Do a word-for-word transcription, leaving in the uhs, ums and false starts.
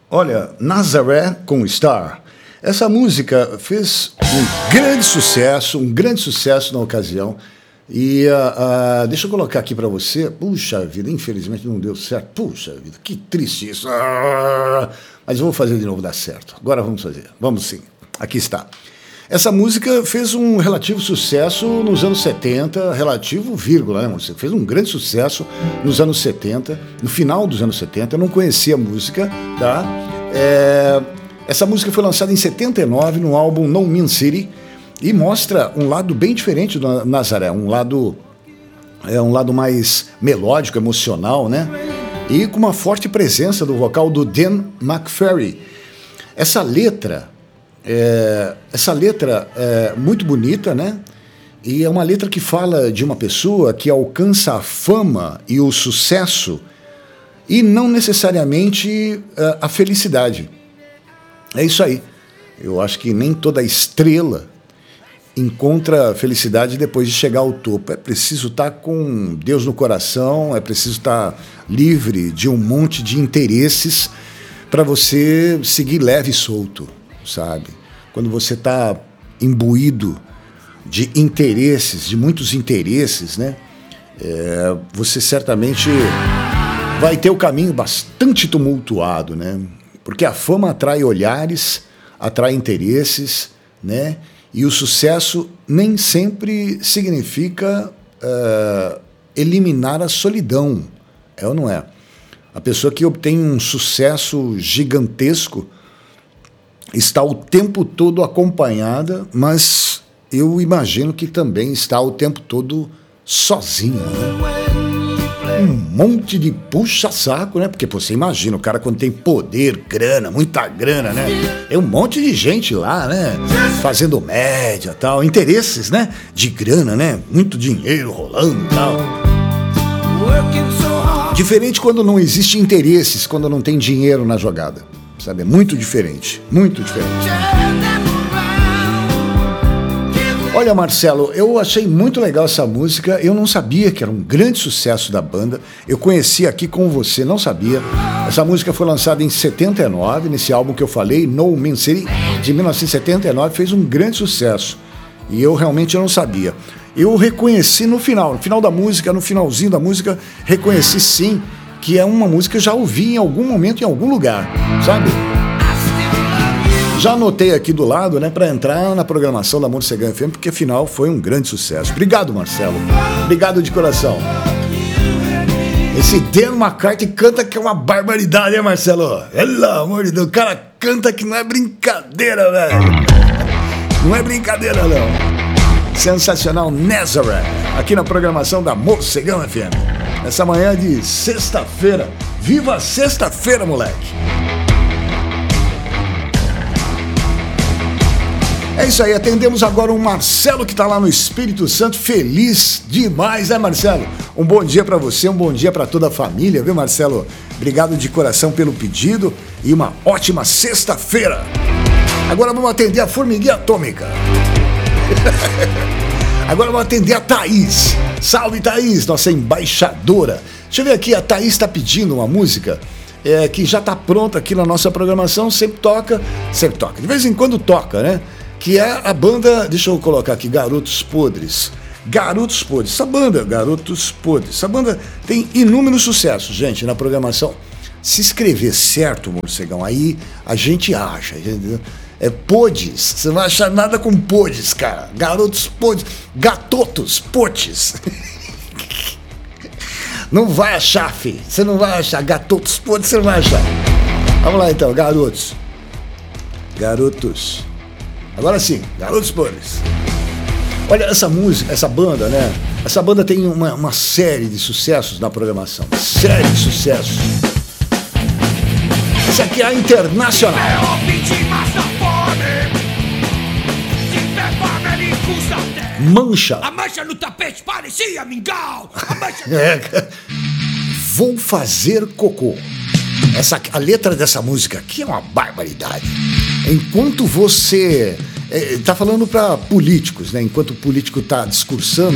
Olha, Nazaré com Star. Essa música fez um grande sucesso, um grande sucesso na ocasião. E uh, uh, deixa eu colocar aqui para você. Puxa vida, infelizmente não deu certo. Puxa vida, que triste isso. Ah, mas eu vou fazer de novo dar certo. Agora vamos fazer. Vamos sim. Aqui está. Essa música fez um relativo sucesso nos anos setenta, relativo, vírgula, né, música? Fez um grande sucesso nos anos setenta, no final dos anos setenta. Eu não conhecia a música, tá? É, essa música foi lançada em setenta e nove no álbum No Mean City e mostra um lado bem diferente do Nazaré, um lado, é, um lado mais melódico, emocional, né? E com uma forte presença do vocal do Dan McFerry. Essa letra... É, essa letra é muito bonita, né? E é uma letra que fala de uma pessoa que alcança a fama e o sucesso e não necessariamente é, a felicidade. É isso aí. Eu acho que nem toda estrela encontra felicidade depois de chegar ao topo. É preciso estar com Deus no coração, é preciso estar livre de um monte de interesses para você seguir leve e solto, sabe? Quando você está imbuído de interesses, de muitos interesses, né? É, você certamente vai ter o caminho bastante tumultuado, né? Porque a fama atrai olhares, atrai interesses, né? E o sucesso nem sempre significa uh, eliminar a solidão, é ou não é? A pessoa que obtém um sucesso gigantesco está o tempo todo acompanhada, mas eu imagino que também está o tempo todo sozinha, né? Um monte de puxa-saco, né? Porque você imagina, o cara quando tem poder, grana, muita grana, né? Tem um monte de gente lá, né? Fazendo média e tal, interesses, né? De grana, né? Muito dinheiro rolando e tal. Diferente quando não existe interesses, quando não tem dinheiro na jogada. Sabe? É muito diferente, muito diferente. Olha, Marcelo, eu achei muito legal essa música. Eu não sabia que era um grande sucesso da banda. Eu conheci aqui com você, não sabia. Essa música foi lançada em setenta e nove, nesse álbum que eu falei, No Mean City, de mil novecentos e setenta e nove, fez um grande sucesso. E eu realmente não sabia. Eu reconheci no final, no final da música, no finalzinho da música, reconheci sim que é uma música que eu já ouvi em algum momento, em algum lugar, sabe? Já anotei aqui do lado, né, para entrar na programação da Morcegão F M, porque afinal foi um grande sucesso. Obrigado, Marcelo. Obrigado de coração. Esse Dan McCartney canta que é uma barbaridade, hein, Marcelo? Pelo amor de Deus, o cara canta que não é brincadeira, velho. Não é brincadeira, não. Sensacional, Nazaré, aqui na programação da Morcegão F M. Essa manhã de sexta-feira. Viva sexta-feira, moleque! É isso aí, atendemos agora o Marcelo que está lá no Espírito Santo, feliz demais, né, Marcelo? Um bom dia para você, um bom dia para toda a família, viu, Marcelo? Obrigado de coração pelo pedido e uma ótima sexta-feira. Agora vamos atender a Formiguinha Atômica. Agora vamos atender a Thaís. Salve, Thaís, nossa embaixadora. Deixa eu ver aqui, a Thaís está pedindo uma música é, que já está pronta aqui na nossa programação, sempre toca, sempre toca, de vez em quando toca, né? Que é a banda, deixa eu colocar aqui, Garotos Podres. Garotos Podres, essa banda, Garotos Podres, essa banda tem inúmeros sucessos, gente, na programação. Se escrever certo, Morcegão, aí a gente acha, entendeu? É Podes, você não vai achar nada com Podes, cara. Garotos Podes, Gatotos Potes. Não vai achar, filho. Você não vai achar. Gatotos Podes, você não vai achar. Vamos lá então, garotos. Garotos. Agora sim, Garotos Podres. Olha, essa música, essa banda, né? Essa banda tem uma, uma série de sucessos na programação. Série de sucessos. Essa aqui é a Internacional. Mancha. A mancha no tapete parecia mingau. A mancha... é. Vou fazer cocô. Essa, a letra dessa música aqui é uma barbaridade. Enquanto você... É, tá falando para políticos, né? Enquanto o político tá discursando